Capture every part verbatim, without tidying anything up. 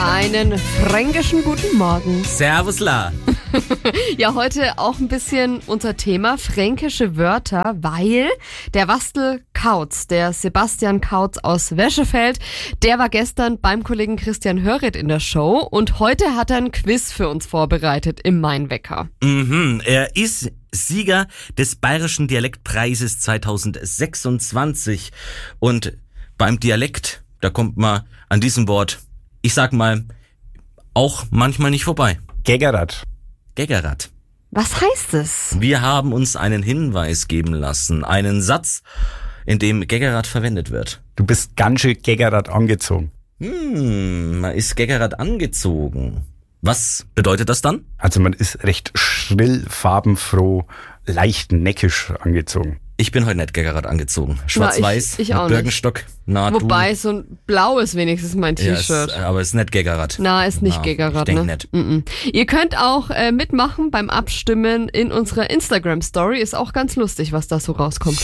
Einen fränkischen guten Morgen. Servus la. Ja, heute auch ein bisschen unser Thema fränkische Wörter, weil der Wastel Kautz, der Sebastian Kautz aus Wäschefeld, der war gestern beim Kollegen Christian Hörritt in der Show und heute hat er ein Quiz für uns vorbereitet im Mainwecker. Mhm, er ist Sieger des Bayerischen Dialektpreises zweitausendsechsundzwanzig und beim Dialekt, da kommt man an diesem Wort, ich sag mal, auch manchmal nicht vorbei. Geggerat. Geggerat. Was heißt es? Wir haben uns einen Hinweis geben lassen, einen Satz, in dem Geggerat verwendet wird. Du bist ganz schön Geggerat angezogen. Hm, man ist Geggerat angezogen. Was bedeutet das dann? Also man ist recht schrill, farbenfroh, leicht neckisch angezogen. Ich bin heute nicht Geggerat angezogen. Schwarz-Weiß, Na, ich, ich auch mit Birkenstock. Na, Wobei, du. so ein blau ist wenigstens mein Ja, T-Shirt. ist, aber es ist nicht Geggerat. Na, ist nicht Na, Geggerat, ich denk ne? nicht. Mm-mm. Ihr könnt auch äh, mitmachen beim Abstimmen in unserer Instagram-Story. Ist auch ganz lustig, was da so rauskommt.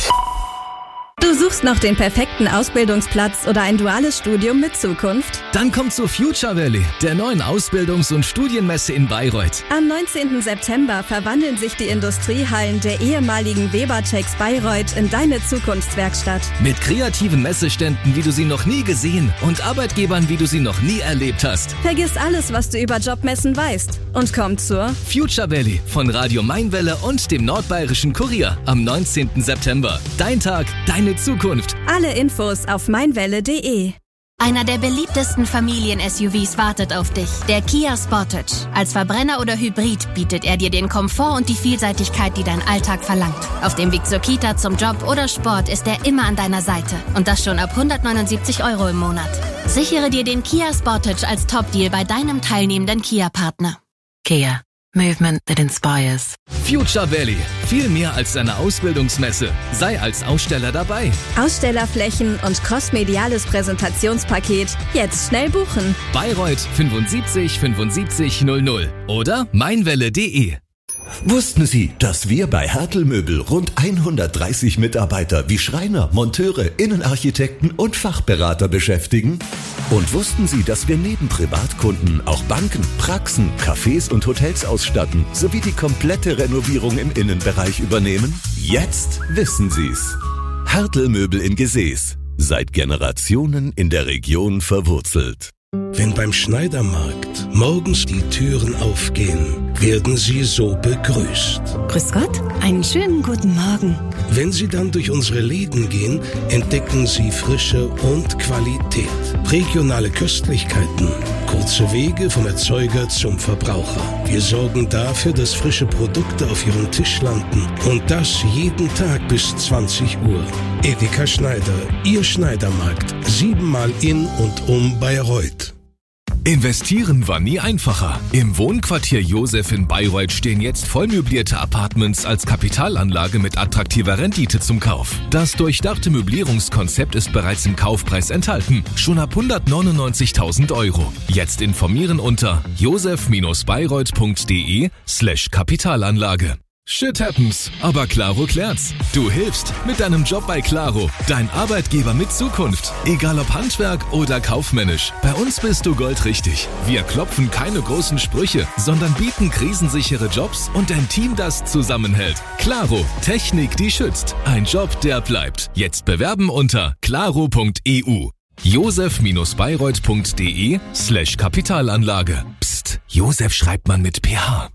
Du suchst noch den perfekten Ausbildungsplatz oder ein duales Studium mit Zukunft? Dann komm zu Future Valley, der neuen Ausbildungs- und Studienmesse in Bayreuth. Am neunzehnten September verwandeln sich die Industriehallen der ehemaligen Webertex Bayreuth in deine Zukunftswerkstatt. Mit kreativen Messeständen, wie du sie noch nie gesehen und Arbeitgebern, wie du sie noch nie erlebt hast. Vergiss alles, was du über Jobmessen weißt und komm zur Future Valley von Radio Mainwelle und dem Nordbayerischen Kurier am neunzehnten September. Dein Tag, deine Zukunft. Alle Infos auf meinwelle punkt de. Einer der beliebtesten Familien-S U Vs wartet auf dich. Der Kia Sportage. Als Verbrenner oder Hybrid bietet er dir den Komfort und die Vielseitigkeit, die dein Alltag verlangt. Auf dem Weg zur Kita, zum Job oder Sport ist er immer an deiner Seite. Und das schon ab hundertneunundsiebzig Euro im Monat. Sichere dir den Kia Sportage als Top-Deal bei deinem teilnehmenden Kia-Partner. Kia. Movement that inspires. Future Valley. Viel mehr als eine Ausbildungsmesse. Sei als Aussteller dabei. Ausstellerflächen und crossmediales Präsentationspaket. Jetzt schnell buchen. Bayreuth fünfundsiebzig fünfundsiebzig null null oder meinwelle punkt de. Wussten Sie, dass wir bei Hertel Möbel rund hundertdreißig Mitarbeiter wie Schreiner, Monteure, Innenarchitekten und Fachberater beschäftigen? Und wussten Sie, dass wir neben Privatkunden auch Banken, Praxen, Cafés und Hotels ausstatten, sowie die komplette Renovierung im Innenbereich übernehmen? Jetzt wissen Sie's. Hertel Möbel in Gesäß. Seit Generationen in der Region verwurzelt. Wenn beim Schneidermarkt morgens die Türen aufgehen, werden Sie so begrüßt. Grüß Gott, einen schönen guten Morgen. Wenn Sie dann durch unsere Läden gehen, entdecken Sie Frische und Qualität. Regionale Köstlichkeiten, kurze Wege vom Erzeuger zum Verbraucher. Wir sorgen dafür, dass frische Produkte auf Ihrem Tisch landen. Und das jeden Tag bis zwanzig Uhr. Edeka Schneider, Ihr Schneidermarkt. Siebenmal in und um Bayreuth. Investieren war nie einfacher. Im Wohnquartier Josef in Bayreuth stehen jetzt vollmöblierte Apartments als Kapitalanlage mit attraktiver Rendite zum Kauf. Das durchdachte Möblierungskonzept ist bereits im Kaufpreis enthalten, schon ab hundertneunundneunzigtausend Euro. Jetzt informieren unter josef-bayreuth punkt de slash Kapitalanlage. Shit happens, aber Claro klärt's. Du hilfst mit deinem Job bei Claro, dein Arbeitgeber mit Zukunft. Egal ob Handwerk oder kaufmännisch, bei uns bist du goldrichtig. Wir klopfen keine großen Sprüche, sondern bieten krisensichere Jobs und ein Team, das zusammenhält. Claro, Technik, die schützt. Ein Job, der bleibt. Jetzt bewerben unter claro punkt e u. josef-bayreuth punkt de slash Kapitalanlage. Psst, Josef schreibt man mit P H.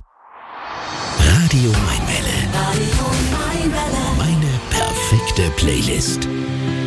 Radio Mainwelle. Radio Mainwelle. Meine perfekte Playlist.